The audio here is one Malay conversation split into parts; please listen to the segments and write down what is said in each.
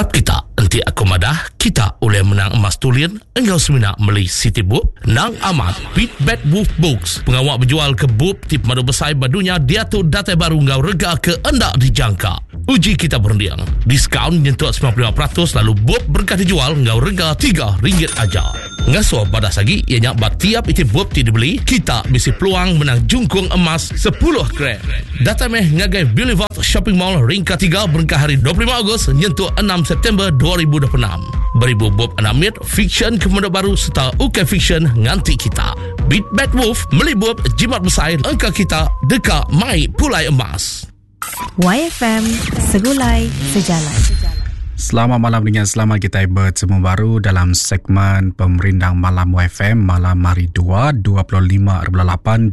Harap kita nanti akumadah kita oleh menang emas tulian engkau semina meli City Book nang amat Beat Bad Wolf Books pengawak berjual ke book tip madu besai badunya dia tu data baru ngau rega ke anda dijangka. Uji kita berundiang diskaun nyentuh 95% lalu book berkah dijual ngau rega RM3 aja. Ngasuh badas lagi ianya bat tiap iti book ti dibeli kita bisi peluang menang jungkung emas 10 gram. Data meh ngagai Boulevard Shopping Mall ring ketiga berkah hari 25 Ogos nyentuh 6 September 2026. Beribu bob anamit fiction kemudian baru serta UK fiction nganti kita. Beat Bad Wolf melibut jimat besar angka kita dekat mai pulai emas. YFM Segulai Sejalan. Selamat malam dengan selamat kita bertemu baru dalam segmen Pemerindang Malam YFM malam hari 25/8/2026.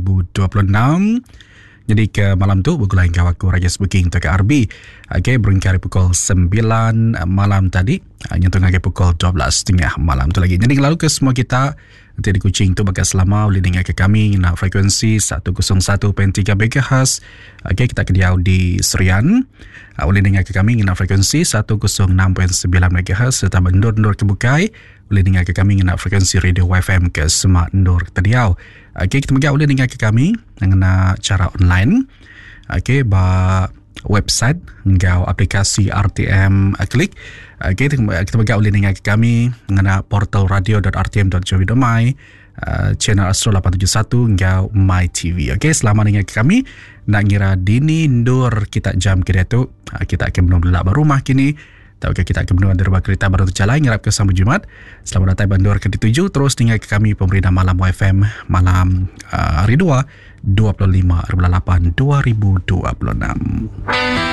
Jadi ke malam tu bergulai dengan aku Raja Speaking untuk RB. Okay, beringkari pukul 9 malam tadi. Nyentuh lagi pukul 12.30 malam tu lagi. Jadi lalu ke semua kita nanti di Kuching tu bakal selama boleh dengar ke kami nak frekuensi 101.3 MHz. Okay, kita kediau di Serian. Boleh dengar ke kami nak frekuensi 106.9 MHz serta bendur-bendur ke Bukai. Boleh dengar ke kami nak frekuensi radio YFM ke Semak Nur Tediau. Okay, kita boleh dengar ke kami dengan cara online. Okay, website engkau aplikasi RTM Klik. Okay, kita boleh dengar ke kami dengan portal radio.rtm.co.my, channel Astro 871 engkau My TV. Okay, selamat dengar ke kami. Nak ngira dini ndur kita jam kira tu. Kita akan benar-benar berumah kini. Okay, kita akan benar derba kereta baru tu jalan ngarap ke sambut Jumat. Selamat datang Bandar ke dituju. Terus dengar ke kami Pemerintah Malam YFM malam hari 25/8/2026.